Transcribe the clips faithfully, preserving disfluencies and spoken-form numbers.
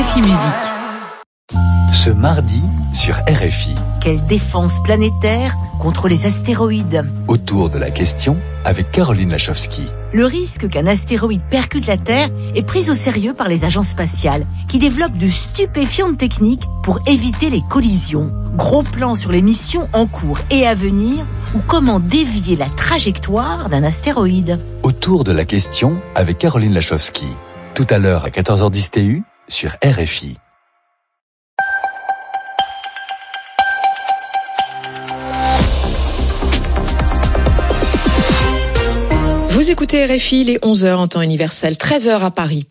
F I Musique. Ce mardi sur R F I. Quelle défense planétaire contre les astéroïdes? Autour de la question avec Caroline Lachowski. Le risque qu'un astéroïde percute la Terre est pris au sérieux par les agences spatiales qui développent de stupéfiantes techniques pour éviter les collisions. Gros plan sur les missions en cours et à venir ou comment dévier la trajectoire d'un astéroïde. Autour de la question avec Caroline Lachowski. Tout à l'heure à quatorze heures dix T U sur R F I. Vous écoutez R F I, les onze heures en temps universel, treize heures à Paris.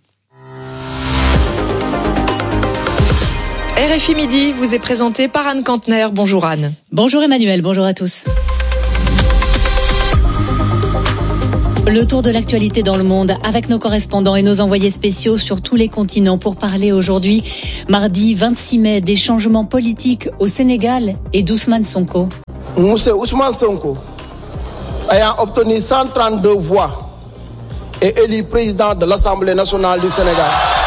R F I Midi vous est présenté par Anne Kantner. Bonjour Anne. Bonjour Emmanuel, bonjour à tous. Le tour de l'actualité dans le monde avec nos correspondants et nos envoyés spéciaux sur tous les continents pour parler aujourd'hui, mardi vingt-six mai, des changements politiques au Sénégal et d'Ousmane Sonko. Monsieur Ousmane Sonko, ayant obtenu cent trente-deux voix, est élu président de l'Assemblée nationale du Sénégal.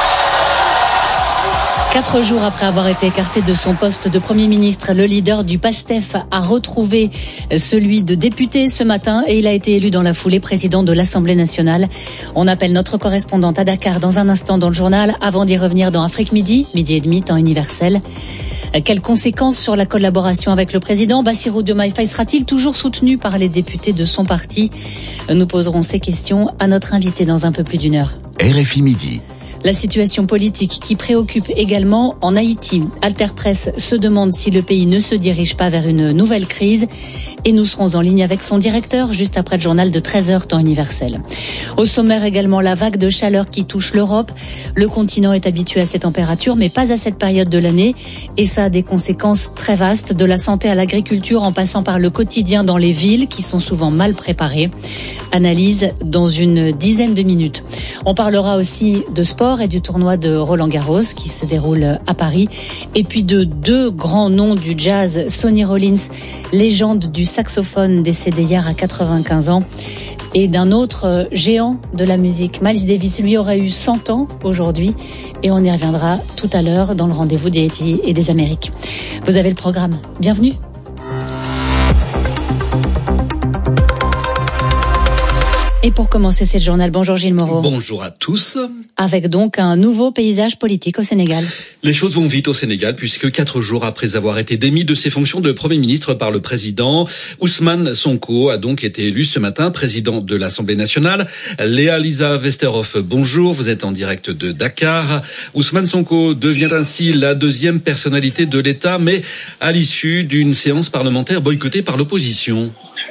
Quatre jours après avoir été écarté de son poste de Premier ministre, le leader du PASTEF a retrouvé celui de député ce matin et il a été élu dans la foulée président de l'Assemblée nationale. On appelle notre correspondante à Dakar dans un instant dans le journal avant d'y revenir dans Afrique Midi, midi et demi, temps universel. Quelles conséquences sur la collaboration avec le président? Bassirou Diomaye Faye sera-t-il toujours soutenu par les députés de son parti? Nous poserons ces questions à notre invité dans un peu plus d'une heure. R F I Midi. La situation politique qui préoccupe également en Haïti. Alter Press se demande si le pays ne se dirige pas vers une nouvelle crise. Et nous serons en ligne avec son directeur juste après le journal de treize heures temps universel. Au sommaire également la vague de chaleur qui touche l'Europe. Le continent est habitué à ces températures mais pas à cette période de l'année. Et ça a des conséquences très vastes, de la santé à l'agriculture en passant par le quotidien dans les villes qui sont souvent mal préparées. Analyse dans une dizaine de minutes. On parlera aussi de sport et du tournoi de Roland-Garros qui se déroule à Paris. Et puis de deux grands noms du jazz, Sonny Rollins, légende du saxophone décédé hier à quatre-vingt-quinze ans, et d'un autre géant de la musique, Miles Davis. Lui aurait eu cent ans aujourd'hui et on y reviendra tout à l'heure dans le rendez-vous des Haïti et des Amériques. Vous avez le programme. Bienvenue. Et pour commencer cette journal, bonjour Gilles Moreau. Bonjour à tous. Avec donc un nouveau paysage politique au Sénégal. Les choses vont vite au Sénégal puisque quatre jours après avoir été démis de ses fonctions de Premier ministre par le président, Ousmane Sonko a donc été élu ce matin président de l'Assemblée nationale. Léa Lisa Vesterhoff, bonjour, vous êtes en direct de Dakar. Ousmane Sonko devient ainsi la deuxième personnalité de l'État, mais à l'issue d'une séance parlementaire boycottée par l'opposition.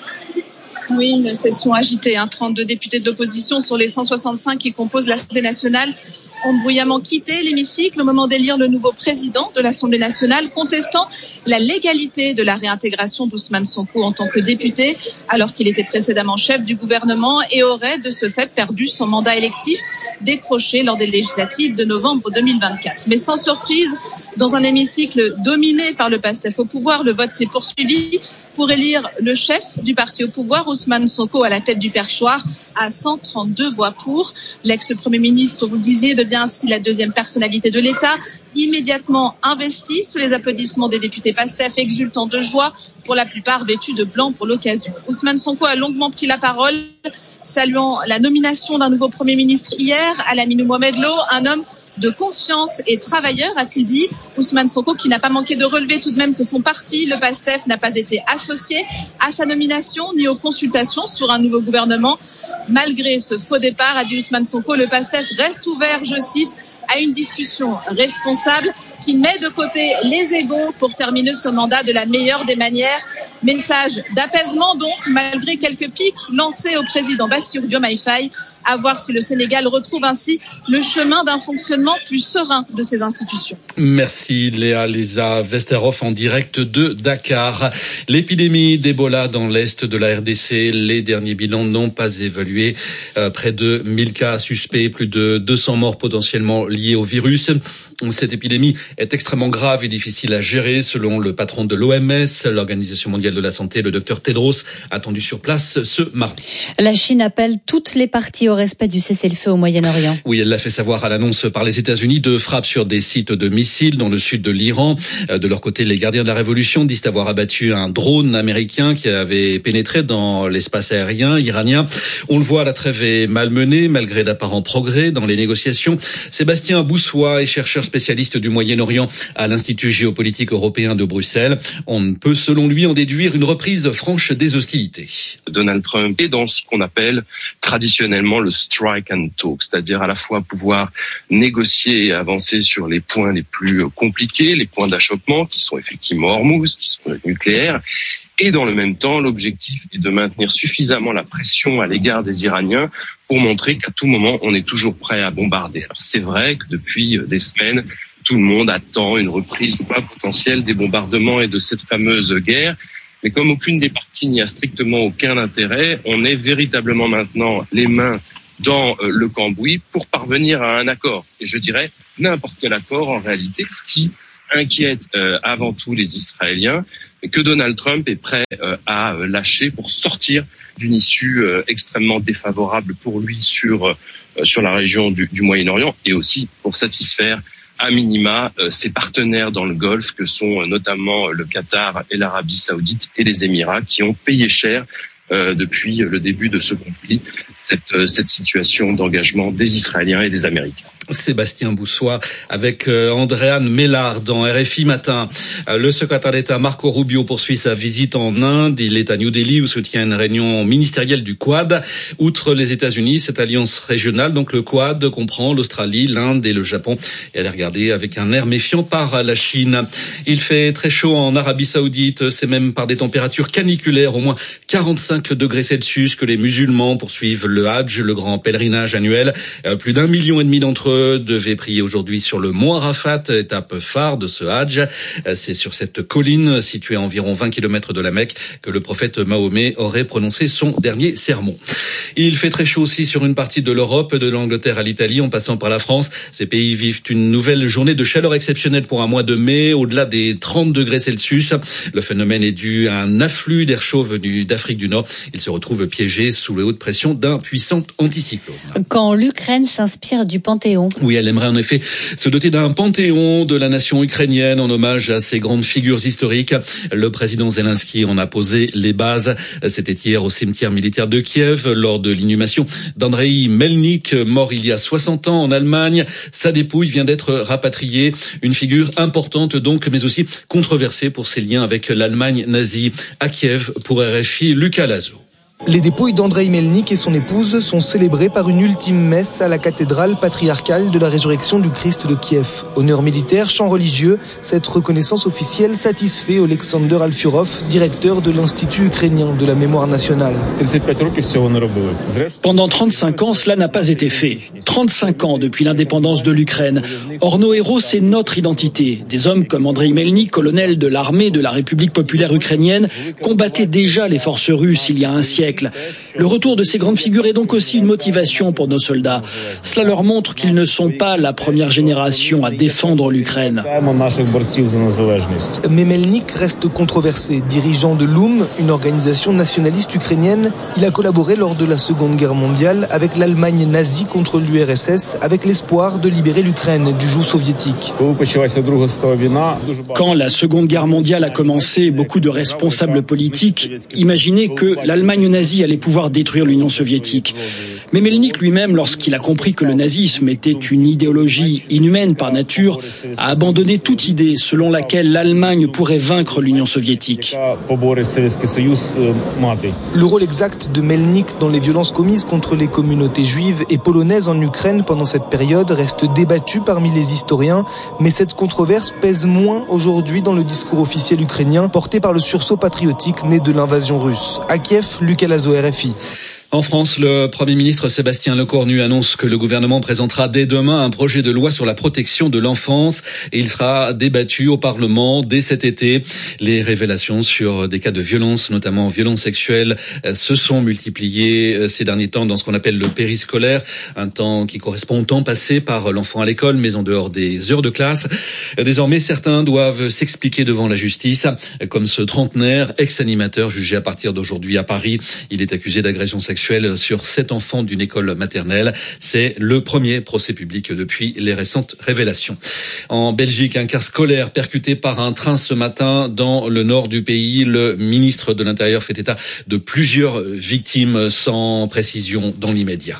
Oui, une session agitée. Hein. trente-deux députés de l'opposition sur les cent soixante-cinq qui composent l'Assemblée nationale ont bruyamment quitté l'hémicycle au moment d'élire le nouveau président de l'Assemblée nationale, contestant la légalité de la réintégration d'Ousmane Sonko en tant que député, alors qu'il était précédemment chef du gouvernement et aurait de ce fait perdu son mandat électif décroché lors des législatives de novembre deux mille vingt-quatre. Mais sans surprise, dans un hémicycle dominé par le PASTEF au pouvoir, le vote s'est poursuivi pour élire le chef du parti au pouvoir, Ousmane Sonko, à la tête du perchoir, à cent trente-deux voix pour. L'ex-premier ministre, vous le disiez, devient ainsi la deuxième personnalité de l'État, immédiatement investi sous les applaudissements des députés PASTEF, exultants de joie, pour la plupart vêtus de blanc pour l'occasion. Ousmane Sonko a longuement pris la parole, saluant la nomination d'un nouveau Premier ministre hier, Alaminou Mohamed Lo, un homme de confiance et travailleur, a-t-il dit. Ousmane Sonko qui n'a pas manqué de relever tout de même que son parti, le PASTEF, n'a pas été associé à sa nomination ni aux consultations sur un nouveau gouvernement. Malgré ce faux départ, a dit Ousmane Sonko, le PASTEF reste ouvert, je cite, à une discussion responsable qui met de côté les égos pour terminer ce mandat de la meilleure des manières. Message d'apaisement donc, malgré quelques pics lancés au président Bassirou Diomaye Faye, à voir si le Sénégal retrouve ainsi le chemin d'un fonctionnement plus serein de ses institutions. Merci Léa Lisa Vesterhoff en direct de Dakar. L'épidémie d'Ebola dans l'est de la R D C, les derniers bilans n'ont pas évolué. Euh, près de mille cas suspects, plus de deux cents morts potentiellement liés liées au virus. Cette épidémie est extrêmement grave et difficile à gérer, selon le patron de l'O M S, l'Organisation mondiale de la santé, le docteur Tedros, attendu sur place ce mardi. La Chine appelle toutes les parties au respect du cessez-le-feu au Moyen-Orient. Oui, elle l'a fait savoir à l'annonce par les États-Unis de frappes sur des sites de missiles dans le sud de l'Iran. De leur côté, les gardiens de la révolution disent avoir abattu un drone américain qui avait pénétré dans l'espace aérien iranien. On le voit, la trêve est malmenée malgré d'apparents progrès dans les négociations. Sébastien Boussois est chercheur spécialiste du Moyen-Orient à l'Institut géopolitique européen de Bruxelles. On ne peut, selon lui, en déduire une reprise franche des hostilités. Donald Trump est dans ce qu'on appelle traditionnellement le strike and talk, c'est-à-dire à la fois pouvoir négocier et avancer sur les points les plus compliqués, les points d'achoppement qui sont effectivement Hormuz, qui sont nucléaires, et dans le même temps, l'objectif est de maintenir suffisamment la pression à l'égard des Iraniens pour montrer qu'à tout moment, on est toujours prêt à bombarder. Alors c'est vrai que depuis des semaines, tout le monde attend une reprise ou pas potentielle des bombardements et de cette fameuse guerre. Mais comme aucune des parties n'y a strictement aucun intérêt, on est véritablement maintenant les mains dans le cambouis pour parvenir à un accord. Et je dirais n'importe quel accord en réalité, ce qui inquiète euh, avant tout les Israéliens, que Donald Trump est prêt euh, à lâcher pour sortir d'une issue euh, extrêmement défavorable pour lui sur euh, sur la région du, du Moyen-Orient et aussi pour satisfaire à minima euh, ses partenaires dans le Golfe que sont euh, notamment le Qatar et l'Arabie Saoudite et les Émirats qui ont payé cher Euh, depuis le début de ce conflit, cette, euh, cette situation d'engagement des Israéliens et des Américains. Sébastien Boussois avec euh, Andréane Mélard dans R F I Matin. Euh, le secrétaire d'État Marco Rubio poursuit sa visite en Inde. Il est à New Delhi où se tient une réunion ministérielle du Quad. Outre les États-Unis, cette alliance régionale, donc le Quad, comprend l'Australie, l'Inde et le Japon. Et elle est regardée avec un air méfiant par la Chine. Il fait très chaud en Arabie Saoudite. C'est même par des températures caniculaires, au moins quarante-cinq degrés Celsius, que les musulmans poursuivent le Hajj, le grand pèlerinage annuel. Euh, plus d'un million et demi d'entre eux devaient prier aujourd'hui sur le mont Arafat, étape phare de ce Hajj. Euh, c'est sur cette colline située à environ vingt kilomètres de la Mecque que le prophète Mahomet aurait prononcé son dernier sermon. Il fait très chaud aussi sur une partie de l'Europe, de l'Angleterre à l'Italie, en passant par la France. Ces pays vivent une nouvelle journée de chaleur exceptionnelle pour un mois de mai, au-delà des trente degrés Celsius. Le phénomène est dû à un afflux d'air chaud venu d'Afrique du Nord. Il se retrouve piégé sous les hautes pressions d'un puissant anticyclone. Quand l'Ukraine s'inspire du Panthéon. Oui, elle aimerait en effet se doter d'un panthéon de la nation ukrainienne en hommage à ces grandes figures historiques. Le président Zelensky en a posé les bases. C'était hier au cimetière militaire de Kiev lors de l'inhumation d'Andrei Melnik, mort il y a soixante ans en Allemagne. Sa dépouille vient d'être rapatriée. Une figure importante donc, mais aussi controversée pour ses liens avec l'Allemagne nazie. À Kiev, pour R F I, Lucas Lazo. Les dépouilles d'Andrei Melnik et son épouse sont célébrées par une ultime messe à la cathédrale patriarcale de la résurrection du Christ de Kiev. Honneur militaire, chant religieux, cette reconnaissance officielle satisfait Oleksandr Alfurov, directeur de l'Institut ukrainien de la mémoire nationale. Pendant trente-cinq ans, cela n'a pas été fait. trente-cinq ans depuis l'indépendance de l'Ukraine. Or, nos héros, c'est notre identité. Des hommes comme Andrei Melnik, colonel de l'armée de la République populaire ukrainienne, combattaient déjà les forces russes il y a un siècle. Le retour de ces grandes figures est donc aussi une motivation pour nos soldats. Cela leur montre qu'ils ne sont pas la première génération à défendre l'Ukraine. Mais Melnik reste controversé. Dirigeant de l'Oum, une organisation nationaliste ukrainienne, il a collaboré lors de la Seconde Guerre mondiale avec l'Allemagne nazie contre l'U R S S, avec l'espoir de libérer l'Ukraine du joug soviétique. Quand la Seconde Guerre mondiale a commencé, beaucoup de responsables politiques imaginaient que l'Allemagne nazie allait pouvoir détruire l'Union soviétique. Mais Melnik lui-même, lorsqu'il a compris que le nazisme était une idéologie inhumaine par nature, a abandonné toute idée selon laquelle l'Allemagne pourrait vaincre l'Union soviétique. Le rôle exact de Melnik dans les violences commises contre les communautés juives et polonaises en Ukraine pendant cette période reste débattu parmi les historiens, mais cette controverse pèse moins aujourd'hui dans le discours officiel ukrainien porté par le sursaut patriotique né de l'invasion russe. À Kiev, Lucas Lazo, R F I. En France, le Premier ministre Sébastien Lecornu annonce que le gouvernement présentera dès demain un projet de loi sur la protection de l'enfance et il sera débattu au Parlement dès cet été. Les révélations sur des cas de violence, notamment violences sexuelles, se sont multipliées ces derniers temps dans ce qu'on appelle le périscolaire, un temps qui correspond au temps passé par l'enfant à l'école, mais en dehors des heures de classe. Désormais, certains doivent s'expliquer devant la justice, comme ce trentenaire, ex-animateur jugé à partir d'aujourd'hui à Paris. Il est accusé d'agression sexuelle sur sept enfants d'une école maternelle. C'est le premier procès public depuis les récentes révélations. En Belgique, un car scolaire percuté par un train ce matin dans le nord du pays. Le ministre de l'Intérieur fait état de plusieurs victimes sans précision dans l'immédiat.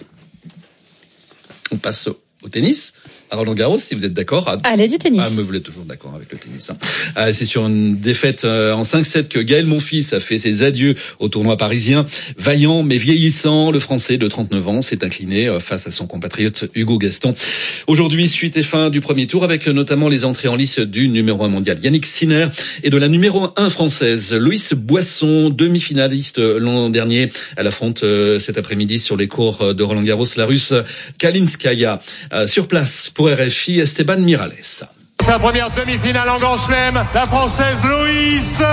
On passe au tennis. À Roland-Garros, si vous êtes d'accord. À... Allez, du tennis. Ah, mais vous êtes toujours d'accord avec le tennis. Hein. Ah, c'est sur une défaite euh, en cinq sept que Gaël Monfils a fait ses adieux au tournoi parisien. Vaillant mais vieillissant, le Français de trente-neuf ans s'est incliné euh, face à son compatriote Hugo Gaston. Aujourd'hui, suite et fin du premier tour avec euh, notamment les entrées en lice du numéro un mondial Yannick Sinner et de la numéro un française Louise Boisson, demi-finaliste euh, l'an dernier. Elle affronte euh, cet après-midi sur les cours de Roland-Garros la Russe Kalinskaya. Euh, sur place pour R F I, Esteban Miralles. Sa première demi-finale en Grand Chelem, la Française Louise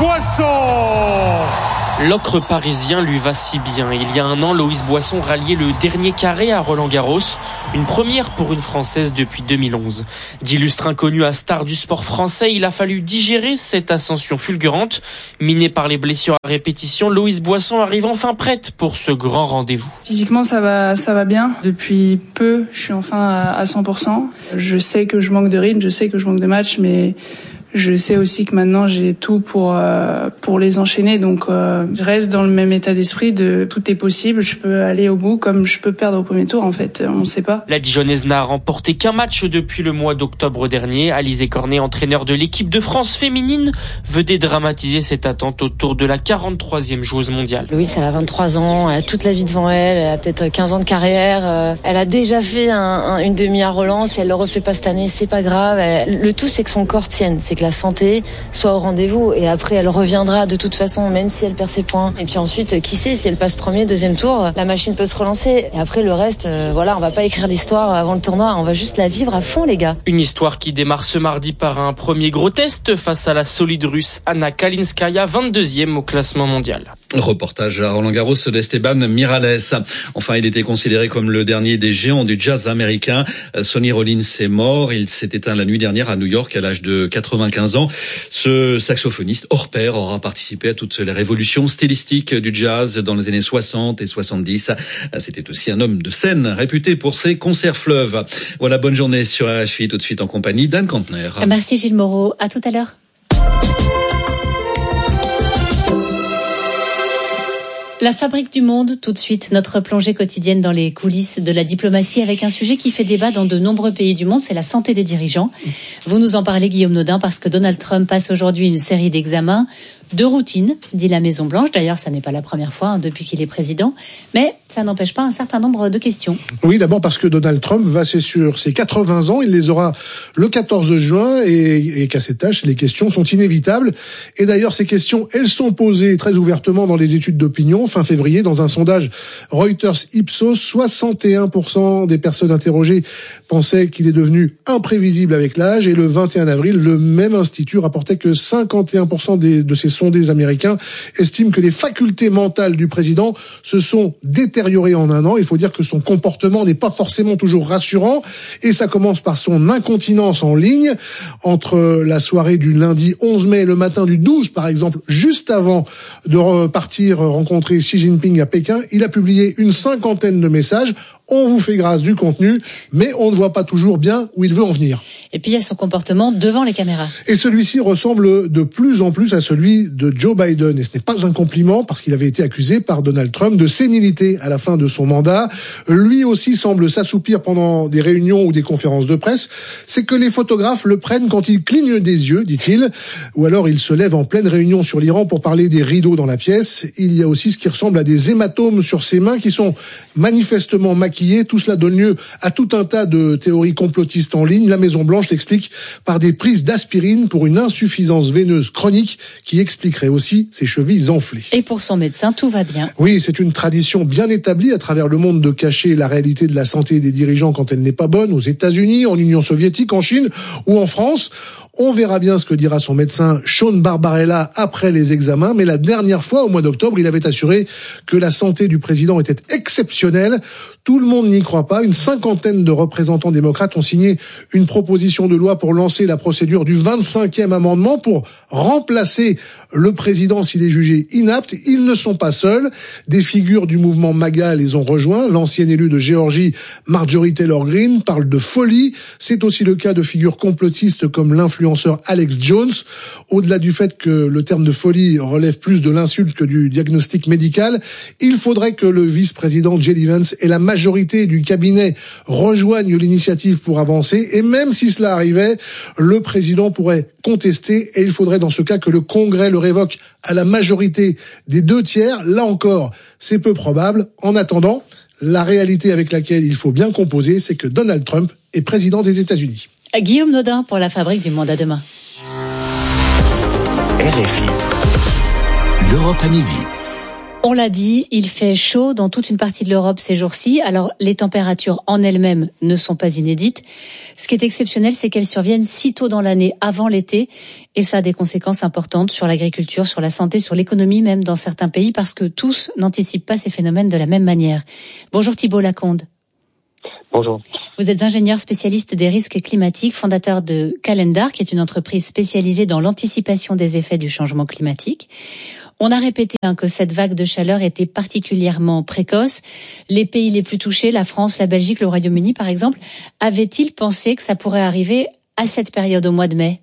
Boisson. L'ocre parisien lui va si bien. Il y a un an, Louise Boisson ralliait le dernier carré à Roland-Garros. Une première pour une Française depuis deux mille onze. D'illustre inconnu à star du sport français, il a fallu digérer cette ascension fulgurante. Minée par les blessures à répétition, Louise Boisson arrive enfin prête pour ce grand rendez-vous. Physiquement, ça va, ça va bien. Depuis peu, je suis enfin à cent pour cent. Je sais que je manque de rythme, je sais que je manque de match, mais je sais aussi que maintenant j'ai tout pour euh, pour les enchaîner, donc euh, je reste dans le même état d'esprit de tout est possible, je peux aller au bout comme je peux perdre au premier tour en fait, on ne sait pas. La Dijonnaise n'a remporté qu'un match depuis le mois d'octobre dernier. Alizé Cornet, entraîneur de l'équipe de France féminine, veut dédramatiser cette attente autour de la quarante-troisième joueuse mondiale. Louise, elle a vingt-trois ans, elle a toute la vie devant elle, elle a peut-être quinze ans de carrière, elle a déjà fait un, un, une demi à Roland, si elle le refait pas cette année, c'est pas grave. Elle, le tout c'est que son corps tienne, c'est que la santé soit au rendez-vous et après elle reviendra de toute façon même si elle perd ses points et puis ensuite qui sait si elle passe premier, deuxième tour, la machine peut se relancer et après le reste euh, voilà, on va pas écrire l'histoire avant le tournoi, on va juste la vivre à fond les gars. Une histoire qui démarre ce mardi par un premier gros test face à la solide russe Anna Kalinskaya, vingt-deuxième au classement mondial. Reportage à Roland-Garros d'Esteban Miralles. Enfin, il était considéré comme le dernier des géants du jazz américain. Sonny Rollins est mort. Il s'est éteint la nuit dernière à New York à l'âge de quatre-vingt-quinze ans. Ce saxophoniste hors pair aura participé à toutes les révolutions stylistiques du jazz dans les années soixante et soixante-dix. C'était aussi un homme de scène réputé pour ses concerts fleuves. Voilà, bonne journée sur R F I, tout de suite en compagnie d'Anne Kantner. Merci Gilles Moreau. À tout à l'heure. La fabrique du monde, tout de suite, notre plongée quotidienne dans les coulisses de la diplomatie avec un sujet qui fait débat dans de nombreux pays du monde, c'est la santé des dirigeants. Vous nous en parlez, Guillaume Nodin, parce que Donald Trump passe aujourd'hui une série d'examens de routine, dit la Maison-Blanche. D'ailleurs, ça n'est pas la première fois hein, depuis qu'il est président, mais ça n'empêche pas un certain nombre de questions. Oui, d'abord parce que Donald Trump va sur ses quatre-vingts ans, il les aura le quatorze juin et, et qu'à cet âge, les questions sont inévitables. Et d'ailleurs, ces questions, elles sont posées très ouvertement dans les études d'opinion. Fin février, dans un sondage Reuters Ipsos, soixante et un pour cent des personnes interrogées pensaient qu'il est devenu imprévisible avec l'âge. Et le vingt et un avril, le même institut rapportait que cinquante et un pour cent des, de ces sondés américains estiment que les facultés mentales du président se sont détériorées en un an. Il faut dire que son comportement n'est pas forcément toujours rassurant. Et ça commence par son incontinence en ligne. Entre la soirée du lundi onze mai et le matin du douze, par exemple, juste avant de repartir rencontrer Xi Jinping à Pékin, il a publié une cinquantaine de messages. On vous fait grâce du contenu, mais on ne voit pas toujours bien où il veut en venir. Et puis il y a son comportement devant les caméras. Et celui-ci ressemble de plus en plus à celui de Joe Biden. Et ce n'est pas un compliment, parce qu'il avait été accusé par Donald Trump de sénilité à la fin de son mandat. Lui aussi semble s'assoupir pendant des réunions ou des conférences de presse. C'est que les photographes le prennent quand il cligne des yeux, dit-il. Ou alors il se lève en pleine réunion sur l'Iran pour parler des rideaux dans la pièce. Il y a aussi ce qui ressemble à des hématomes sur ses mains qui sont manifestement maquillés. Tout cela donne lieu à tout un tas de théories complotistes en ligne. La Maison-Blanche étrange s'explique par des prises d'aspirine pour une insuffisance veineuse chronique qui expliquerait aussi ses chevilles enflées. Et pour son médecin, tout va bien. Oui, c'est une tradition bien établie à travers le monde de cacher la réalité de la santé des dirigeants quand elle n'est pas bonne, aux États-Unis, en Union soviétique, en Chine ou en France. On verra bien ce que dira son médecin Sean Barbarella après les examens, mais la dernière fois, au mois d'octobre, il avait assuré que la santé du président était exceptionnelle. Tout le monde n'y croit pas. Une cinquantaine de représentants démocrates ont signé une proposition de loi pour lancer la procédure du vingt-cinquième amendement pour remplacer le président s'il est jugé inapte. Ils ne sont pas seuls. Des figures du mouvement MAGA les ont rejoints. L'ancienne élue de Géorgie, Marjorie Taylor Greene, parle de folie. C'est aussi le cas de figures complotistes comme l'influenceur Alex Jones. Au-delà du fait que le terme de folie relève plus de l'insulte que du diagnostic médical, il faudrait que le vice-président J D Vance et la majorité du cabinet rejoignent l'initiative pour avancer. Et même si cela arrivait, le président pourrait contester et il faudrait dans ce cas que le Congrès le révoque à la majorité des deux tiers. Là encore, c'est peu probable. En attendant, la réalité avec laquelle il faut bien composer, c'est que Donald Trump est président des États-Unis. Guillaume Nodin pour la Fabrique du Monde. À demain. R F I. L'Europe à midi. On l'a dit, il fait chaud dans toute une partie de l'Europe ces jours-ci. Alors, les températures en elles-mêmes ne sont pas inédites. Ce qui est exceptionnel, c'est qu'elles surviennent si tôt dans l'année, avant l'été. Et ça a des conséquences importantes sur l'agriculture, sur la santé, sur l'économie même dans certains pays, parce que tous n'anticipent pas ces phénomènes de la même manière. Bonjour Thibault Lacombe. Bonjour. Vous êtes ingénieur spécialiste des risques climatiques, fondateur de Calendar, qui est une entreprise spécialisée dans l'anticipation des effets du changement climatique. On a répété hein, que cette vague de chaleur était particulièrement précoce. Les pays les plus touchés, la France, la Belgique, le Royaume-Uni par exemple, avaient-ils pensé que ça pourrait arriver à cette période au mois de mai ?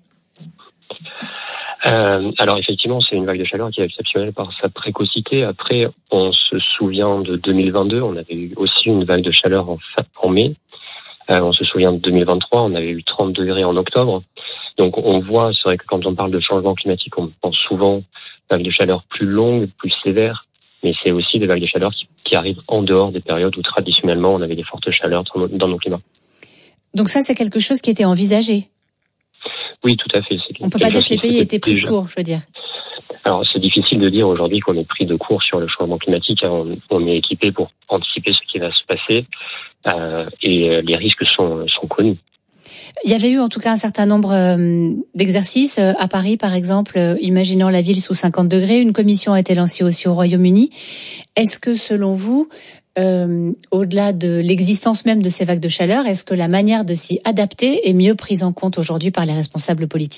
Euh, alors effectivement, c'est une vague de chaleur qui est exceptionnelle par sa précocité. Après, on se souvient de deux mille vingt-deux, on avait eu aussi une vague de chaleur en, en mai. Euh, on se souvient de deux mille vingt-trois, on avait eu trente degrés en octobre. Donc on voit, c'est vrai que quand on parle de changement climatique, on pense souvent vagues de chaleur plus longues, plus sévères, mais c'est aussi des vagues de chaleur qui, qui arrivent en dehors des périodes où traditionnellement on avait des fortes chaleurs dans nos, dans nos climats. Donc ça, c'est quelque chose qui était envisagé ? Oui, tout à fait. On ne peut pas dire que les pays étaient pris de court, je veux dire. Alors, c'est difficile de dire aujourd'hui qu'on est pris de court sur le changement climatique. On, on est équipé pour anticiper ce qui va se passer euh, et les risques sont, sont connus. Il y avait eu en tout cas un certain nombre euh, d'exercices euh, à Paris, par exemple, euh, imaginant la ville sous cinquante degrés. Une commission a été lancée aussi au Royaume-Uni. Est-ce que, selon vous, euh, au-delà de l'existence même de ces vagues de chaleur, est-ce que la manière de s'y adapter est mieux prise en compte aujourd'hui par les responsables politiques ?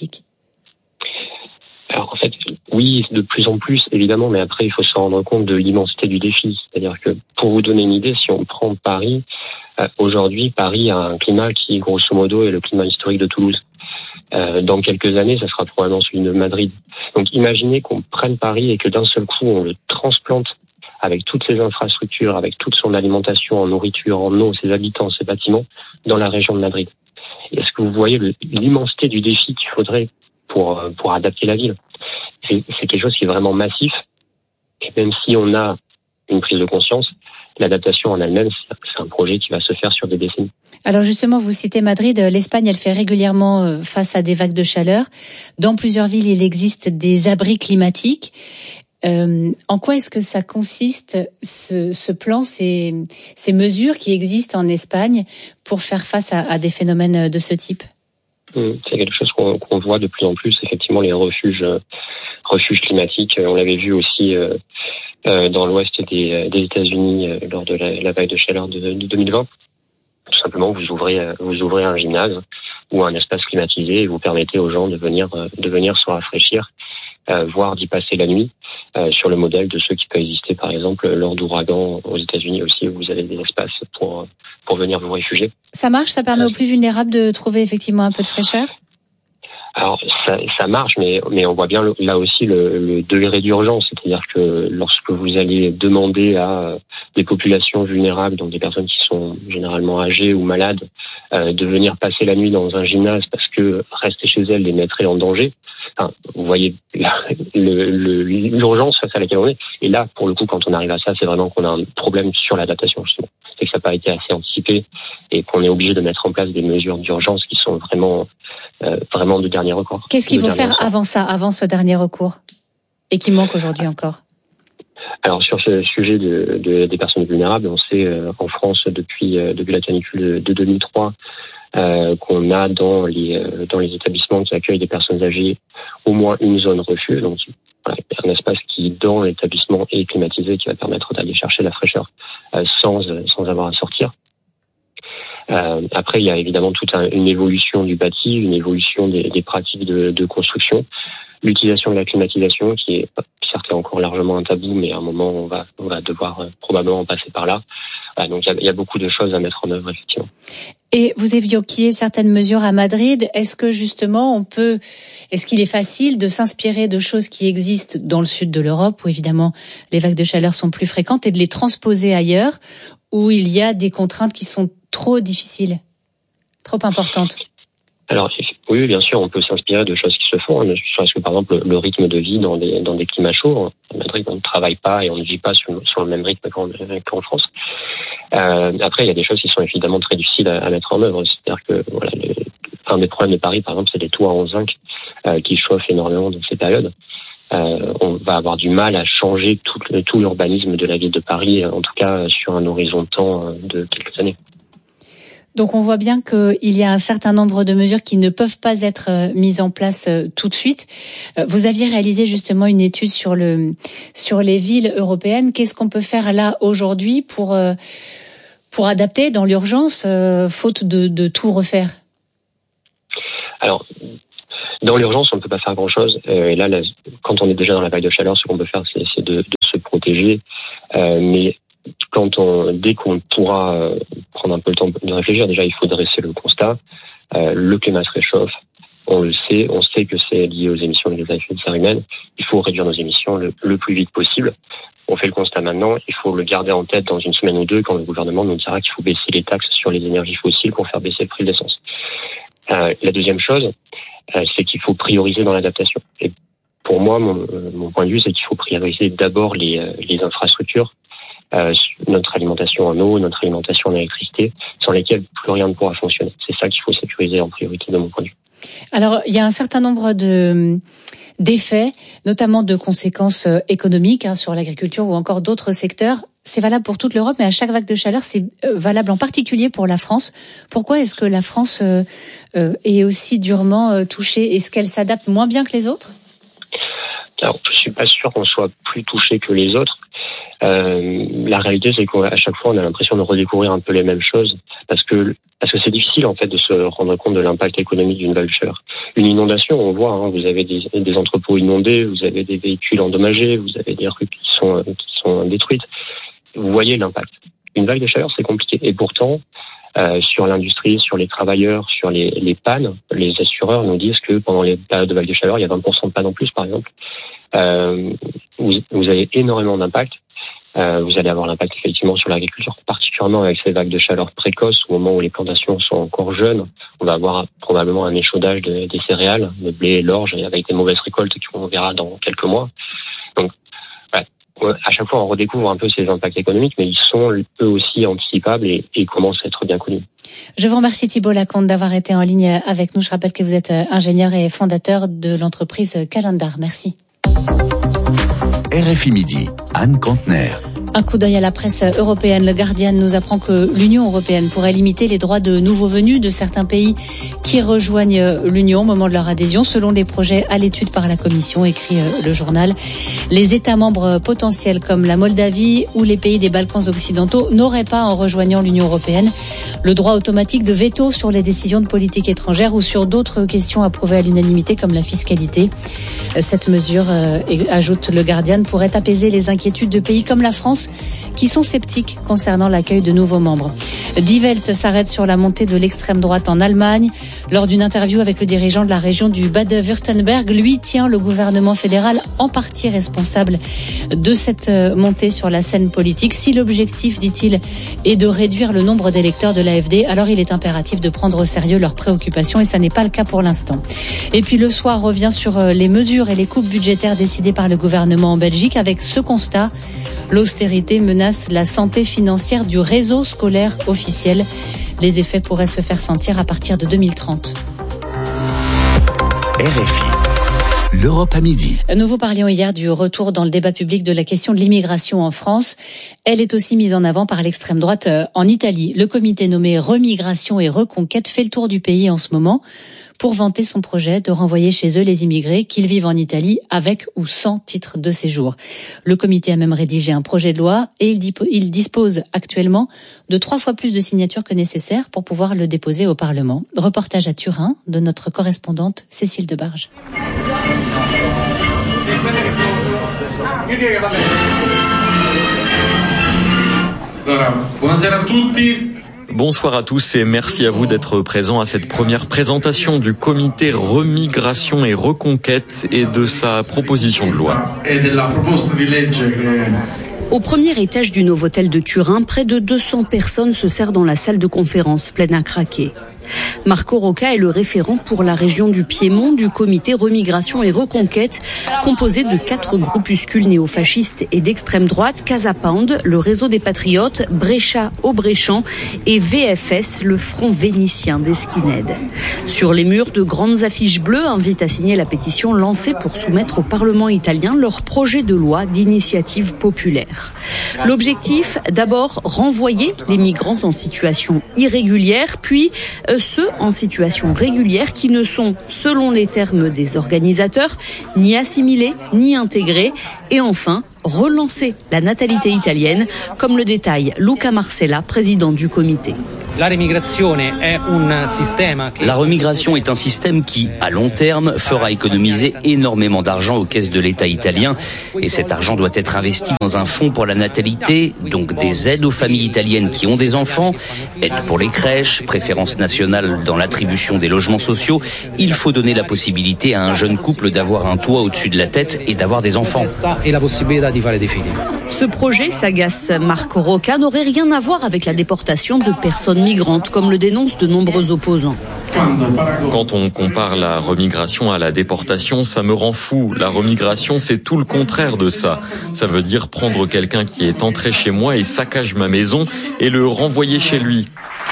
Alors en fait, oui, de plus en plus, évidemment, mais après, il faut se rendre compte de l'immensité du défi. C'est-à-dire que, pour vous donner une idée, si on prend Paris, euh, aujourd'hui, Paris a un climat qui, grosso modo, est le climat historique de Toulouse. Euh, dans quelques années, ça sera probablement celui de Madrid. Donc imaginez qu'on prenne Paris et que d'un seul coup, on le transplante avec toutes ses infrastructures, avec toute son alimentation en nourriture, en eau, ses habitants, ses bâtiments, dans la région de Madrid. Est-ce que vous voyez le, l'immensité du défi qu'il faudrait pour pour adapter la ville ? C'est, c'est quelque chose qui est vraiment massif. Et même si on a une prise de conscience, l'adaptation en elle-même, c'est un projet qui va se faire sur des décennies. Alors justement, vous citez Madrid. L'Espagne, elle fait régulièrement face à des vagues de chaleur. Dans plusieurs villes, il existe des abris climatiques. Euh, en quoi est-ce que ça consiste, ce, ce plan, ces, ces mesures qui existent en Espagne pour faire face à, à des phénomènes de ce type ? C'est quelque chose qu'on, qu'on voit de plus en plus, effectivement, les refuges, euh, refuges climatiques. On l'avait vu aussi euh, euh, dans l'ouest des, des États-Unis euh, lors de la, la vague de chaleur de, de deux mille vingt. Tout simplement, vous ouvrez, vous ouvrez un gymnase ou un espace climatisé et vous permettez aux gens de venir, de venir se rafraîchir, euh, voire d'y passer la nuit. Euh, sur le modèle de ceux qui peuvent exister, par exemple, lors d'ouragans aux États-Unis aussi, où vous avez des espaces pour pour venir vous réfugier. Ça marche, ça permet aux plus vulnérables de trouver effectivement un peu de fraîcheur ? Alors, ça, ça marche, mais mais on voit bien le, là aussi le, le degré d'urgence, c'est-à-dire que lorsque vous allez demander à des populations vulnérables, donc des personnes qui sont généralement âgées ou malades, euh, de venir passer la nuit dans un gymnase parce que rester chez elles les mettrait en danger. Enfin, vous voyez la, le, le, l'urgence face à laquelle on est. Et là, pour le coup, quand on arrive à ça, c'est vraiment qu'on a un problème sur l'adaptation, justement. c'est que ça n'a pas été assez anticipé et qu'on est obligé de mettre en place des mesures d'urgence qui sont vraiment, euh, vraiment de dernier recours. Qu'est-ce qu'il de faut faire recours. avant ça, avant ce dernier recours, et qui manque aujourd'hui encore? Alors sur ce sujet de, de, des personnes vulnérables, on sait euh, en France depuis, euh, depuis la canicule de, de deux mille trois euh, qu'on a dans les, euh, dans les établissements qui accueillent des personnes âgées au moins une zone refuge. Donc voilà, un espace qui dans l'établissement est climatisé, qui va permettre d'aller chercher la fraîcheur euh, sans, sans avoir à sortir. Euh, après, il y a évidemment toute un, une évolution du bâti, une évolution des, des pratiques de, de construction, l'utilisation de la climatisation qui est certes encore largement un tabou, mais à un moment on va on va devoir euh, probablement passer par là. Voilà, donc il y a, il y a beaucoup de choses à mettre en œuvre effectivement. Et vous évoquiez certaines mesures à Madrid. Est-ce que justement on peut, est-ce qu'il est facile de s'inspirer de choses qui existent dans le sud de l'Europe où évidemment les vagues de chaleur sont plus fréquentes et de les transposer ailleurs où il y a des contraintes qui sont trop difficiles, trop importantes? Alors oui, bien sûr, on peut s'inspirer de choses qui se font. Parce que par exemple, le rythme de vie dans des dans des climats chauds, à Madrid, on ne travaille pas et on ne vit pas sur, sur le même rythme qu'en, qu'en France. Euh, après, il y a des choses qui sont évidemment très difficiles à, à mettre en œuvre. C'est-à-dire que voilà, le, un des problèmes de Paris, par exemple, c'est les toits en zinc euh, qui chauffent énormément dans ces périodes. Euh, on va avoir du mal à changer tout, tout l'urbanisme de la ville de Paris, en tout cas sur un horizon de temps de quelques années. Donc on voit bien qu'il y a un certain nombre de mesures qui ne peuvent pas être mises en place tout de suite. Vous aviez réalisé justement une étude sur le sur les villes européennes. Qu'est-ce qu'on peut faire là aujourd'hui pour pour adapter dans l'urgence, faute de, de tout refaire? Alors, dans l'urgence, on ne peut pas faire grand-chose. Et là, là, quand on est déjà dans la vague de chaleur, ce qu'on peut faire, c'est, c'est de, de se protéger. Euh, mais quand on, dès qu'on pourra euh, prendre un peu le temps de réfléchir, déjà il faut dresser le constat. Euh, le climat se réchauffe, on le sait, on sait que c'est lié aux émissions de gaz à effet de serre humaines. Il faut réduire nos émissions le, le plus vite possible. On fait le constat maintenant, il faut le garder en tête dans une semaine ou deux quand le gouvernement nous dira qu'il faut baisser les taxes sur les énergies fossiles pour faire baisser le prix de l'essence. Euh, la deuxième chose, euh, c'est qu'il faut prioriser dans l'adaptation. Et pour moi, mon, mon point de vue, c'est qu'il faut prioriser d'abord les, les infrastructures. Euh, notre alimentation en eau, notre alimentation en électricité, sans lesquelles plus rien ne pourra fonctionner. C'est ça qu'il faut sécuriser en priorité de mon point de vue. Alors, il y a un certain nombre de d'effets, notamment de conséquences économiques hein, sur l'agriculture ou encore d'autres secteurs. C'est valable pour toute l'Europe, mais à chaque vague de chaleur, c'est valable en particulier pour la France. Pourquoi est-ce que la France euh, euh, est aussi durement euh, touchée? Est-ce qu'elle s'adapte moins bien que les autres? Alors, je suis pas sûr qu'on soit plus touché que les autres. Euh, la réalité, c'est qu'à chaque fois, on a l'impression de redécouvrir un peu les mêmes choses, parce que parce que c'est difficile en fait de se rendre compte de l'impact économique d'une vague de chaleur. Une inondation, on voit, hein, vous avez des, des entrepôts inondés, vous avez des véhicules endommagés, vous avez des rues qui sont qui sont détruites. Vous voyez l'impact. Une vague de chaleur, c'est compliqué, et pourtant, euh, sur l'industrie, sur les travailleurs, sur les, les pannes, les assureurs nous disent que pendant les périodes de vague de chaleur, il y a vingt pour cent de pannes en plus, par exemple. Euh, vous, vous avez énormément d'impact. Euh, vous allez avoir l'impact effectivement sur l'agriculture, particulièrement avec ces vagues de chaleur précoces au moment où les plantations sont encore jeunes. On va avoir probablement un échaudage de, des céréales, le blé, l'orge, avec des mauvaises récoltes qu'on verra dans quelques mois. Donc, ouais, à chaque fois, on redécouvre un peu ces impacts économiques, mais ils sont eux aussi anticipables et, et commencent à être bien connus. Je vous remercie Thibault Lacombe d'avoir été en ligne avec nous. Je rappelle que vous êtes ingénieur et fondateur de l'entreprise Calendar. Merci. R F I Midi, Anne Contener. Un coup d'œil à la presse européenne. Le Guardian nous apprend que l'Union européenne pourrait limiter les droits de nouveaux venus de certains pays qui rejoignent l'Union au moment de leur adhésion, selon des projets à l'étude par la Commission, écrit le journal. Les États membres potentiels comme la Moldavie ou les pays des Balkans occidentaux n'auraient pas, en rejoignant l'Union européenne, le droit automatique de veto sur les décisions de politique étrangère ou sur d'autres questions approuvées à l'unanimité comme la fiscalité. Cette mesure, euh, ajoute le Guardian, pourrait apaiser les inquiétudes de pays comme la France qui sont sceptiques concernant l'accueil de nouveaux membres. Die Welt s'arrête sur la montée de l'extrême droite en Allemagne. Lors d'une interview avec le dirigeant de la région du Bade-Württemberg, lui tient le gouvernement fédéral en partie responsable de cette montée sur la scène politique. Si l'objectif, dit-il, est de réduire le nombre d'électeurs de l'A F D, alors il est impératif de prendre au sérieux leurs préoccupations et ça n'est pas le cas pour l'instant. Et puis le soir revient sur les mesures et les coupes budgétaires décidées par le gouvernement en Belgique avec ce constat: L'austérité menace la santé financière du réseau scolaire officiel. Les effets pourraient se faire sentir à partir de deux mille trente. R F I, l'Europe à midi. Nous vous parlions hier du retour dans le débat public de la question de l'immigration en France. Elle est aussi mise en avant par l'extrême droite en Italie. Le comité nommé Remigration et Reconquête fait le tour du pays en ce moment pour vanter son projet de renvoyer chez eux les immigrés, qu'ils vivent en Italie avec ou sans titre de séjour. Le comité a même rédigé un projet de loi et il dispose actuellement de trois fois plus de signatures que nécessaire pour pouvoir le déposer au Parlement. Reportage à Turin de notre correspondante Cécile Debarge. Bonsoir à tous et merci à vous d'être présents à cette première présentation du comité Remigration et Reconquête et de sa proposition de loi. Au premier étage du Novotel de Turin, près de deux cents personnes se serrent dans la salle de conférence pleine à craquer. Marco Rocca est le référent pour la région du Piémont du comité Remigration et Reconquête, composé de quatre groupuscules néofascistes et d'extrême droite, Casa Pound, le réseau des patriotes, Brescia Obrechan et V F S, le front vénitien des skinheads. Sur les murs, de grandes affiches bleues invitent à signer la pétition lancée pour soumettre au Parlement italien leur projet de loi d'initiative populaire. L'objectif, d'abord, renvoyer les migrants en situation irrégulière, puis ceux en situation régulière qui ne sont, selon les termes des organisateurs, ni assimilés ni intégrés, et enfin relancer la natalité italienne, comme le détaille Luca Marcella, président du comité. La remigration est un système qui, à long terme, fera économiser énormément d'argent aux caisses de l'État italien. Et cet argent doit être investi dans un fonds pour la natalité, donc des aides aux familles italiennes qui ont des enfants, aides pour les crèches, préférence nationale dans l'attribution des logements sociaux. Il faut donner la possibilité à un jeune couple d'avoir un toit au-dessus de la tête et d'avoir des enfants. Ce projet, s'agace Marco Rocca, n'aurait rien à voir avec la déportation de personnes migrantes, comme le dénoncent de nombreux opposants. Quand on compare la remigration à la déportation, ça me rend fou. La remigration, c'est tout le contraire de ça. Ça veut dire prendre quelqu'un qui est entré chez moi et saccage ma maison et le renvoyer chez lui.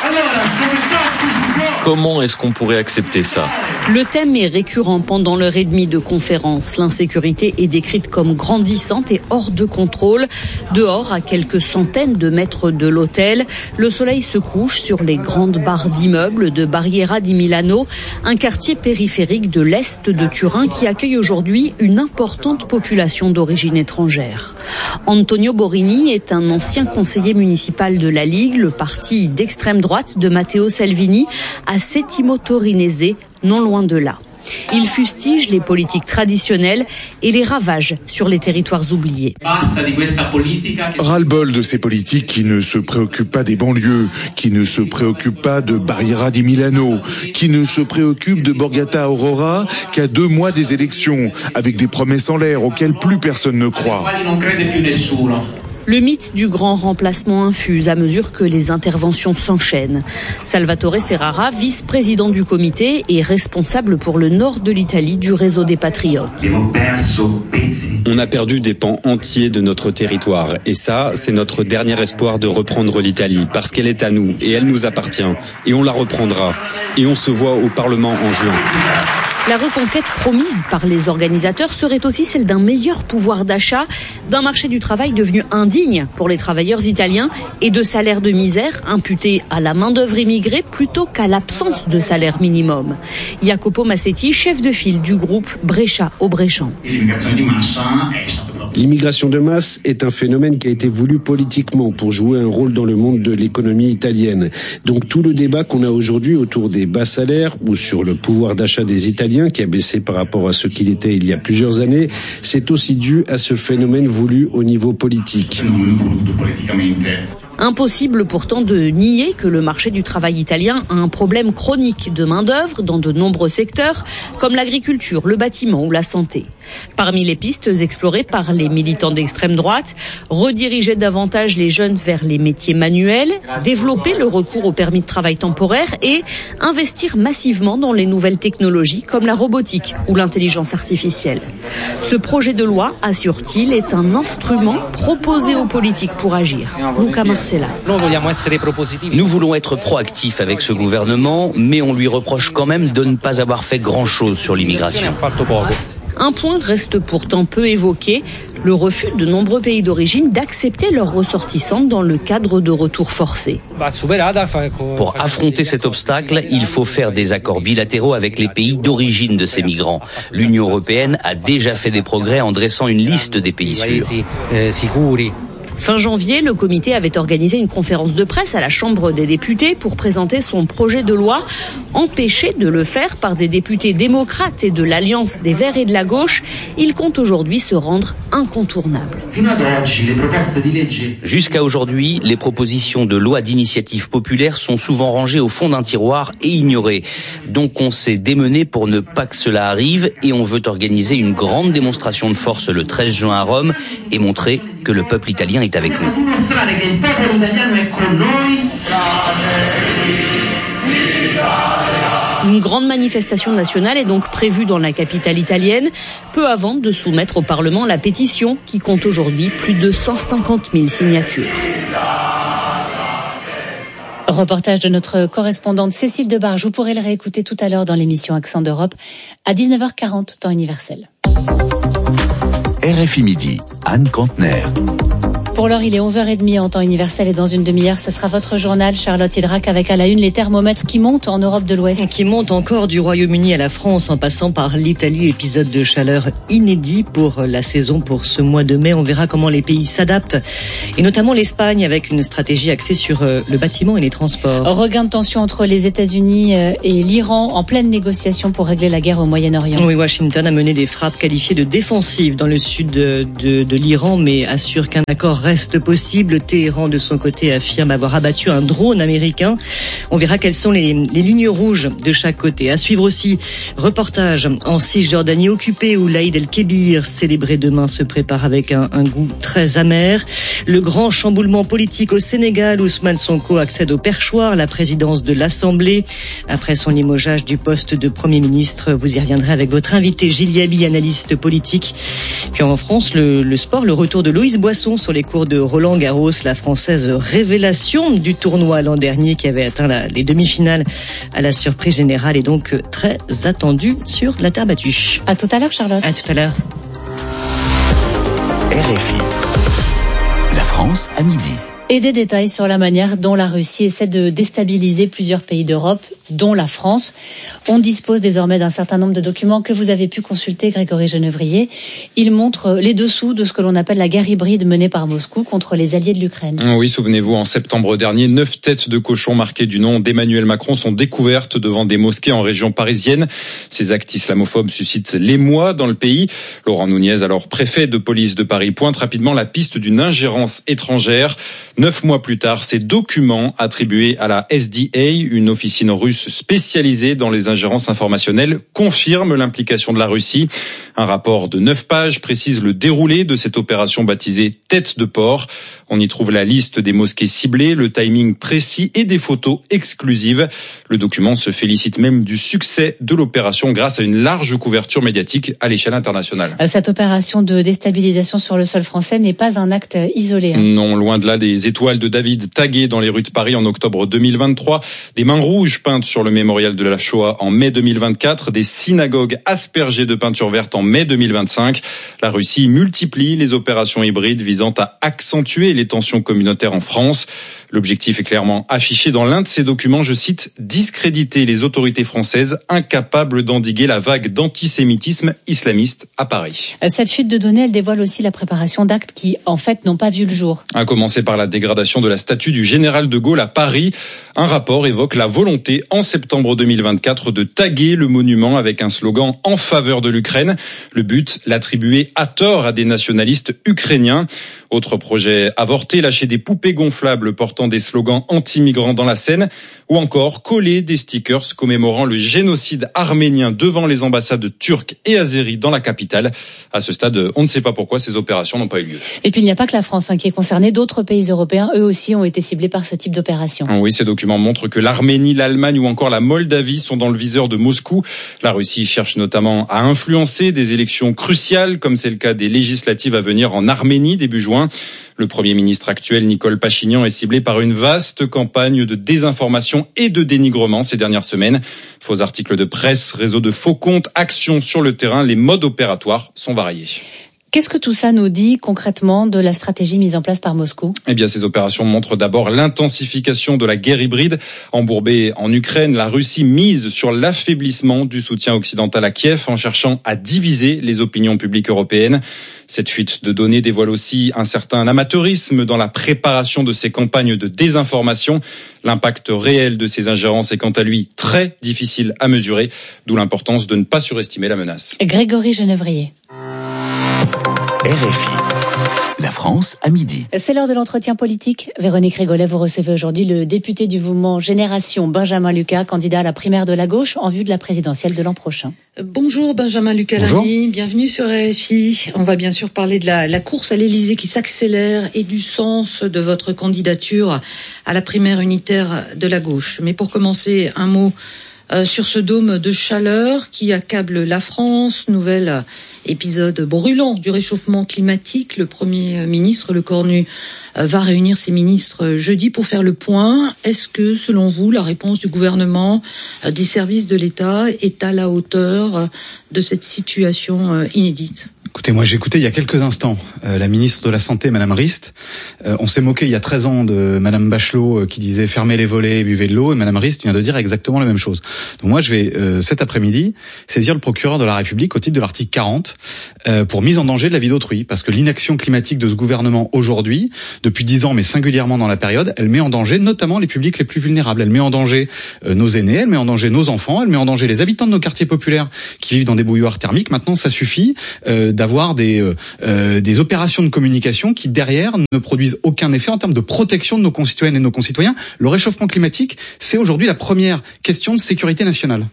Comment est-ce qu'on pourrait accepter ça ? Le thème est récurrent pendant l'heure et demie de conférence. L'insécurité est décrite comme grandissante et hors de contrôle. Dehors, à quelques centaines de mètres de l'hôtel, le soleil se couche sur les grandes barres d'immeubles de Barriera di Milano, un quartier périphérique de l'est de Turin qui accueille aujourd'hui une importante population d'origine étrangère. Antonio Borini est un ancien conseiller municipal de la Ligue, le parti d'extrême droite de Matteo Salvini, à Settimo Torinese, non loin de là. Il fustige les politiques traditionnelles et les ravages sur les territoires oubliés. Ras-le-bol de ces politiques qui ne se préoccupent pas des banlieues, qui ne se préoccupent pas de Barriera di Milano, qui ne se préoccupent de Borgata Aurora qu'à deux mois des élections, avec des promesses en l'air auxquelles plus personne ne croit. Le mythe du grand remplacement infuse à mesure que les interventions s'enchaînent. Salvatore Ferrara, vice-président du comité et responsable pour le nord de l'Italie du réseau des Patriotes. On a perdu des pans entiers de notre territoire et ça, c'est notre dernier espoir de reprendre l'Italie parce qu'elle est à nous et elle nous appartient et on la reprendra et on se voit au Parlement en juin. La reconquête promise par les organisateurs serait aussi celle d'un meilleur pouvoir d'achat, d'un marché du travail devenu indigne pour les travailleurs italiens et de salaires de misère imputés à la main-d'œuvre immigrée plutôt qu'à l'absence de salaire minimum. Jacopo Massetti, chef de file du groupe Brescia Obrechan. L'immigration de masse est un phénomène qui a été voulu politiquement pour jouer un rôle dans le monde de l'économie italienne. Donc tout le débat qu'on a aujourd'hui autour des bas salaires ou sur le pouvoir d'achat des Italiens qui a baissé par rapport à ce qu'il était il y a plusieurs années, c'est aussi dû à ce phénomène voulu au niveau politique. Impossible pourtant de nier que le marché du travail italien a un problème chronique de main-d'œuvre dans de nombreux secteurs, comme l'agriculture, le bâtiment ou la santé. Parmi les pistes explorées par les militants d'extrême droite, rediriger davantage les jeunes vers les métiers manuels, développer le recours au permis de travail temporaire et investir massivement dans les nouvelles technologies comme la robotique ou l'intelligence artificielle. Ce projet de loi, assure-t-il, est un instrument proposé aux politiques pour agir. Luca Marcella. Nous voulons être proactifs avec ce gouvernement, mais on lui reproche quand même de ne pas avoir fait grand-chose sur l'immigration. Un point reste pourtant peu évoqué, le refus de nombreux pays d'origine d'accepter leurs ressortissants dans le cadre de retours forcés. Pour affronter cet obstacle, il faut faire des accords bilatéraux avec les pays d'origine de ces migrants. L'Union européenne a déjà fait des progrès en dressant une liste des pays sûrs. Fin janvier, le comité avait organisé une conférence de presse à la Chambre des députés pour présenter son projet de loi. Empêché de le faire par des députés démocrates et de l'Alliance des Verts et de la Gauche, il compte aujourd'hui se rendre incontournable. Jusqu'à aujourd'hui, les propositions de loi d'initiative populaire sont souvent rangées au fond d'un tiroir et ignorées. Donc on s'est démené pour ne pas que cela arrive et on veut organiser une grande démonstration de force le treize juin à Rome et montrer que le peuple italien est avec nous. Une grande manifestation nationale est donc prévue dans la capitale italienne, peu avant de soumettre au Parlement la pétition qui compte aujourd'hui plus de cent cinquante mille signatures. Reportage de notre correspondante Cécile Debarge. Vous pourrez le réécouter tout à l'heure dans l'émission Accent d'Europe à dix-neuf heures quarante, temps universel. R F I Midi, Anne Contener. Pour l'heure, il est onze heures trente en temps universel et dans une demi-heure, ce sera votre journal, Charlotte Hydrac, avec à la une les thermomètres qui montent en Europe de l'Ouest. Qui montent encore du Royaume-Uni à la France en passant par l'Italie, épisode de chaleur inédit pour la saison pour ce mois de mai. On verra comment les pays s'adaptent et notamment l'Espagne avec une stratégie axée sur le bâtiment et les transports. Regain de tension entre les États-Unis et l'Iran en pleine négociation pour régler la guerre au Moyen-Orient. Oui, Washington a mené des frappes qualifiées de défensives dans le sud de, de, de l'Iran mais assure qu'un accord reste possible. Téhéran, de son côté, affirme avoir abattu un drone américain. On verra quelles sont les, les lignes rouges de chaque côté. À suivre aussi, reportage en Cisjordanie occupée où l'Aïd el-Kébir, célébré demain, se prépare avec un, un goût très amer. Le grand chamboulement politique au Sénégal, Ousmane Sonko accède au perchoir, la présidence de l'Assemblée. Après son limogeage du poste de Premier ministre, vous y reviendrez avec votre invité Gilles Yaby, analyste politique. Puis en France, le, le sport, le retour de Loïs Boisson sur les cours de Roland Garros, la Française révélation du tournoi l'an dernier qui avait atteint la, les demi-finales à la surprise générale et donc très attendue sur la terre battue. À tout à l'heure, Charlotte. À tout à l'heure. R F I. La France à midi. Et des détails sur la manière dont la Russie essaie de déstabiliser plusieurs pays d'Europe, dont la France. On dispose désormais d'un certain nombre de documents que vous avez pu consulter, Grégory Genevrier. Ils montrent les dessous de ce que l'on appelle la guerre hybride menée par Moscou contre les alliés de l'Ukraine. Oui, souvenez-vous, en septembre dernier, neuf têtes de cochons marquées du nom d'Emmanuel Macron sont découvertes devant des mosquées en région parisienne. Ces actes islamophobes suscitent l'émoi dans le pays. Laurent Nunez, alors préfet de police de Paris, pointe rapidement la piste d'une ingérence étrangère. Neuf mois plus tard, ces documents attribués à la S D A, une officine russe spécialisée dans les ingérences informationnelles, confirment l'implication de la Russie. Un rapport de neuf pages précise le déroulé de cette opération baptisée Tête de porc. On y trouve la liste des mosquées ciblées, le timing précis et des photos exclusives. Le document se félicite même du succès de l'opération grâce à une large couverture médiatique à l'échelle internationale. Cette opération de déstabilisation sur le sol français n'est pas un acte isolé. Hein. Non, loin de là, des étoiles de David taguées dans les rues de Paris en octobre deux mille vingt-trois, des mains rouges peintes sur le mémorial de la Shoah en mai deux mille vingt-quatre, des synagogues aspergées de peinture verte en mai deux mille vingt-cinq. La Russie multiplie les opérations hybrides visant à accentuer les tensions communautaires en France. L'objectif est clairement affiché dans l'un de ces documents, je cite, « discréditer les autorités françaises incapables d'endiguer la vague d'antisémitisme islamiste à Paris ». Cette fuite de données, elle dévoile aussi la préparation d'actes qui, en fait, n'ont pas vu le jour. À commencer par la dégradation de la statue du général de Gaulle à Paris. Un rapport évoque la volonté, en septembre deux mille vingt-quatre, de taguer le monument avec un slogan en faveur de l'Ukraine. Le but, l'attribuer à tort à des nationalistes ukrainiens. Autre projet avorté, lâcher des poupées gonflables portant des slogans anti-migrants dans la Seine, ou encore coller des stickers commémorant le génocide arménien devant les ambassades turques et azéries dans la capitale. À ce stade, on ne sait pas pourquoi ces opérations n'ont pas eu lieu. Et puis il n'y a pas que la France hein, qui est concernée, d'autres pays européens, eux aussi, ont été ciblés par ce type d'opération. Oui, ces documents montrent que l'Arménie, l'Allemagne ou encore la Moldavie sont dans le viseur de Moscou. La Russie cherche notamment à influencer des élections cruciales, comme c'est le cas des législatives à venir en Arménie début juin. Le Premier ministre actuel, Nicole Pachinian, est ciblé par une vaste campagne de désinformation et de dénigrement ces dernières semaines. Faux articles de presse, réseaux de faux comptes, actions sur le terrain, les modes opératoires sont variés. Qu'est-ce que tout ça nous dit concrètement de la stratégie mise en place par Moscou ? Eh bien, ces opérations montrent d'abord l'intensification de la guerre hybride. Embourbée en Ukraine, la Russie mise sur l'affaiblissement du soutien occidental à Kiev en cherchant à diviser les opinions publiques européennes. Cette fuite de données dévoile aussi un certain amateurisme dans la préparation de ces campagnes de désinformation. L'impact réel de ces ingérences est quant à lui très difficile à mesurer, d'où l'importance de ne pas surestimer la menace. Grégory Genevrier. R F I, la France à midi. C'est l'heure de l'entretien politique. Véronique Régolet, vous recevez aujourd'hui le député du mouvement Génération, Benjamin Lucas, candidat à la primaire de la gauche en vue de la présidentielle de l'an prochain. Bonjour Benjamin Lucas Lundi, bienvenue sur R F I. On va bien sûr parler de la, la course à l'Élysée qui s'accélère et du sens de votre candidature à la primaire unitaire de la gauche. Mais pour commencer, un mot euh, sur ce dôme de chaleur qui accable la France, nouvelle épisode brûlant du réchauffement climatique. Le Premier ministre, le Cornu, va réunir ses ministres jeudi pour faire le point. Est-ce que, selon vous, la réponse du gouvernement, des services de l'État est à la hauteur de cette situation inédite ? Écoutez, moi j'ai écouté il y a quelques instants euh, la ministre de la Santé, Madame Rist. Euh, on s'est moqué il y a treize ans de Madame Bachelot euh, qui disait fermez les volets et buvez de l'eau, et Madame Rist vient de dire exactement la même chose. Donc moi je vais euh, cet après-midi saisir le procureur de la République au titre de l'article quarante euh, pour mise en danger de la vie d'autrui, parce que l'inaction climatique de ce gouvernement aujourd'hui, depuis dix ans mais singulièrement dans la période, elle met en danger notamment les publics les plus vulnérables. Elle met en danger euh, nos aînés, elle met en danger nos enfants, elle met en danger les habitants de nos quartiers populaires qui vivent dans des bouilloires thermiques. Maintenant ça suffit euh, d'avoir des euh, des opérations de communication qui derrière ne produisent aucun effet en termes de protection de nos concitoyennes et de nos concitoyens. Le réchauffement climatique, c'est aujourd'hui la première question de sécurité nationale.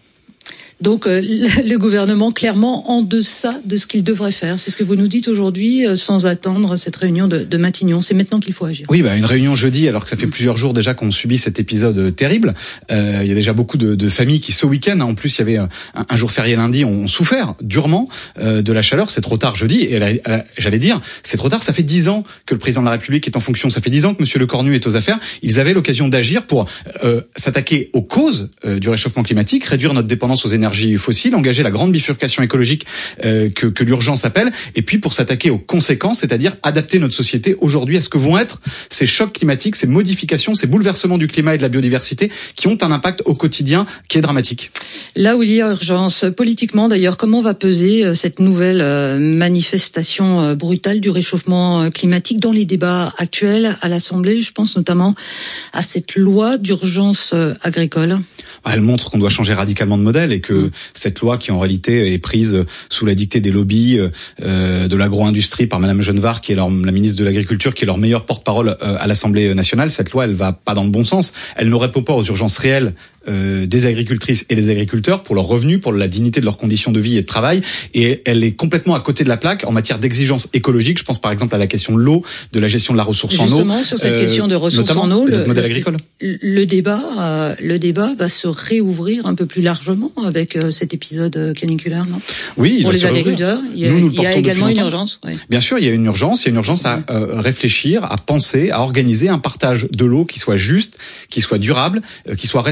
Donc euh, le gouvernement clairement en deçà de ce qu'il devrait faire. C'est ce que vous nous dites aujourd'hui, euh, sans attendre cette réunion de, de Matignon. C'est maintenant qu'il faut agir. Oui, bah une réunion jeudi, alors que ça fait plusieurs jours déjà qu'on subit cet épisode terrible. Euh, il y a déjà beaucoup de, de familles qui, ce week-end, hein, en plus il y avait un, un jour férié lundi, ont souffert durement euh, de la chaleur. C'est trop tard jeudi. Et elle a, elle a, j'allais dire, c'est trop tard. Ça fait dix ans que le président de la République est en fonction. Ça fait dix ans que Monsieur Le Cornu est aux affaires. Ils avaient l'occasion d'agir pour euh, s'attaquer aux causes euh, du réchauffement climatique, réduire notre dépendance aux énergies fossiles, engager la grande bifurcation écologique euh, que, que l'urgence appelle, et puis pour s'attaquer aux conséquences, c'est-à-dire adapter notre société aujourd'hui à ce que vont être ces chocs climatiques, ces modifications, ces bouleversements du climat et de la biodiversité qui ont un impact au quotidien qui est dramatique. Là où il y a urgence, politiquement d'ailleurs, comment va peser cette nouvelle manifestation brutale du réchauffement climatique dans les débats actuels à l'Assemblée? Je pense notamment à cette loi d'urgence agricole. Elle montre qu'on doit changer radicalement de modèle et que mmh. cette loi qui en réalité est prise sous la dictée des lobbies euh, de l'agro-industrie par Madame Genevard, qui est leur, la ministre de l'Agriculture, qui est leur meilleure porte-parole euh, à l'Assemblée nationale, cette loi elle va pas dans le bon sens. Elle ne répond pas aux urgences réelles euh, des agricultrices et des agriculteurs pour leurs revenus, pour la dignité de leurs conditions de vie et de travail, et elle est complètement à côté de la plaque en matière d'exigences écologiques. Je pense par exemple à la question de l'eau, de la gestion de la ressource Justement, en eau. Justement, sur cette euh, question de ressources en eau, le modèle agricole. Le, le débat, euh, le débat va se réouvrir un peu plus largement avec euh, cet épisode caniculaire, non? Oui, pour les agriculteurs, il y a, nous, nous il y a également une urgence. Oui. Bien sûr, il y a une urgence. Il y a une urgence à euh, réfléchir, à penser, à organiser un partage de l'eau qui soit juste, qui soit durable, euh, qui soit respectueux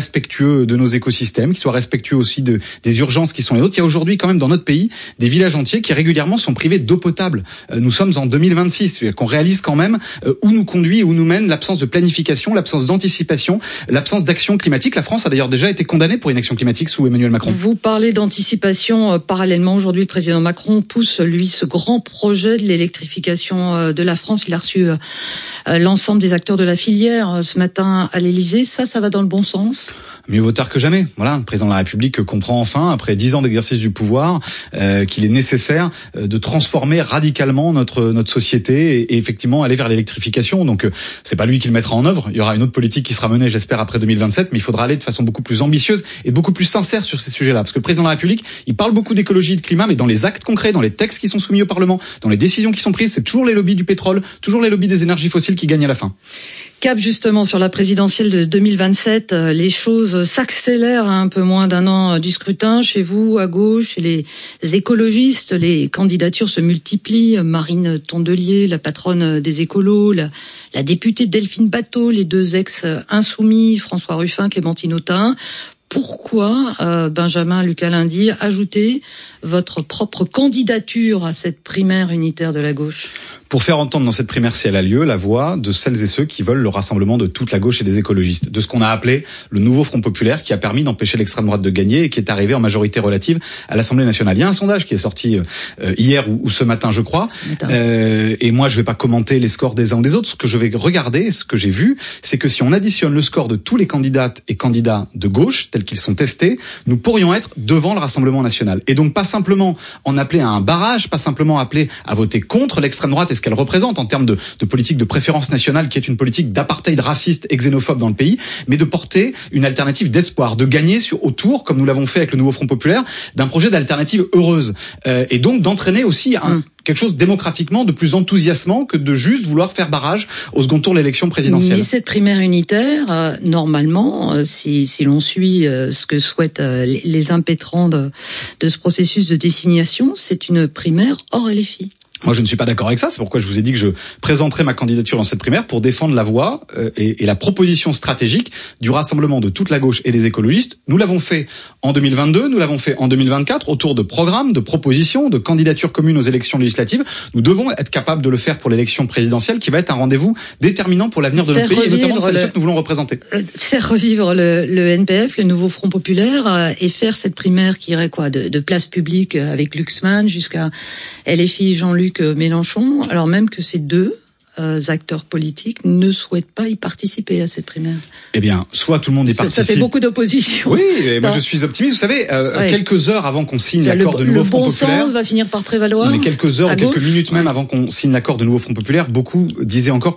respectueux de nos écosystèmes, qui soit respectueux aussi de, des urgences qui sont les nôtres. Il y a aujourd'hui quand même dans notre pays des villages entiers qui régulièrement sont privés d'eau potable. Euh, nous sommes en deux mille vingt-six, c'est-à-dire qu'on réalise quand même euh, où nous conduit et où nous mène l'absence de planification, l'absence d'anticipation, l'absence d'action climatique. La France a d'ailleurs déjà été condamnée pour inaction climatique sous Emmanuel Macron. Vous parlez d'anticipation. Euh, parallèlement, aujourd'hui, le président Macron pousse, lui, ce grand projet de l'électrification euh, de la France. Il a reçu euh, l'ensemble des acteurs de la filière euh, ce matin à l'Élysée. Ça, ça va dans le bon sens ? Mieux vaut tard que jamais. Voilà, le président de la République comprend enfin, après dix ans d'exercice du pouvoir, euh, qu'il est nécessaire euh, de transformer radicalement notre notre société et, et effectivement aller vers l'électrification. Donc, euh, c'est pas lui qui le mettra en œuvre. Il y aura une autre politique qui sera menée, j'espère, après deux mille vingt-sept, mais il faudra aller de façon beaucoup plus ambitieuse et beaucoup plus sincère sur ces sujets-là. Parce que le président de la République, il parle beaucoup d'écologie et de climat, mais dans les actes concrets, dans les textes qui sont soumis au Parlement, dans les décisions qui sont prises, c'est toujours les lobbies du pétrole, toujours les lobbies des énergies fossiles qui gagnent à la fin. Cap justement sur la présidentielle de deux mille vingt-sept, les choses s'accélèrent à un peu moins d'un an du scrutin. Chez vous, à gauche, chez les écologistes, les candidatures se multiplient. Marine Tondelier, la patronne des écolos, la, la députée Delphine Batho, les deux ex-insoumis, François Ruffin, Clémentine Autain. Pourquoi, euh, Benjamin Lucas-Lundy, ajouter votre propre candidature à cette primaire unitaire de la gauche ? Pour faire entendre dans cette primaire, si elle a lieu, la voix de celles et ceux qui veulent le rassemblement de toute la gauche et des écologistes, de ce qu'on a appelé le nouveau Front populaire, qui a permis d'empêcher l'extrême droite de gagner et qui est arrivé en majorité relative à l'Assemblée nationale. Il y a un sondage qui est sorti euh, hier ou, ou ce matin, je crois, euh, et moi je vais pas commenter les scores des uns ou des autres. Ce que je vais regarder, ce que j'ai vu, c'est que si on additionne le score de tous les candidates et candidats de gauche, tels qu'ils sont testés, nous pourrions être devant le Rassemblement national. Et donc pas simplement en appeler à un barrage, pas simplement appeler à voter contre l'extrême droite et ce qu'elle représente en termes de, de politique de préférence nationale, qui est une politique d'apartheid raciste et xénophobe dans le pays, mais de porter une alternative d'espoir, de gagner sur autour, comme nous l'avons fait avec le nouveau Front populaire, d'un projet d'alternative heureuse, euh, et donc d'entraîner aussi un, mmh. quelque chose démocratiquement de plus enthousiasmant que de juste vouloir faire barrage au second tour de l'élection présidentielle. Mais cette primaire unitaire, euh, normalement, euh, si, si l'on suit euh, ce que souhaitent euh, les, les impétrants de, de ce processus de désignation, c'est une primaire hors L F I. Moi, je ne suis pas d'accord avec ça. C'est pourquoi je vous ai dit que je présenterai ma candidature dans cette primaire pour défendre la voix euh, et, et la proposition stratégique du rassemblement de toute la gauche et des écologistes. Nous l'avons fait en deux mille vingt-deux, nous l'avons fait en deux mille vingt-quatre autour de programmes, de propositions, de candidatures communes aux élections législatives. Nous devons être capables de le faire pour l'élection présidentielle, qui va être un rendez-vous déterminant pour l'avenir de notre pays et notamment de celles que nous voulons représenter. Faire revivre le, le N P F, le nouveau Front populaire, euh, et faire cette primaire qui irait quoi, de, de place publique avec Luxman jusqu'à L F I, Jean-Luc Mélenchon, alors même que ces deux euh, acteurs politiques ne souhaitent pas y participer à cette primaire. Eh bien, soit tout le monde y participe. Ça, ça fait beaucoup d'opposition. Oui, et moi je suis optimiste. Vous savez, euh, ouais. quelques heures avant qu'on signe l'accord le, de nouveau le Front bon populaire, sens va finir par prévaloir. Mais quelques heures, quelques gauche. minutes même ouais. avant qu'on signe l'accord de nouveau Front populaire, beaucoup disaient encore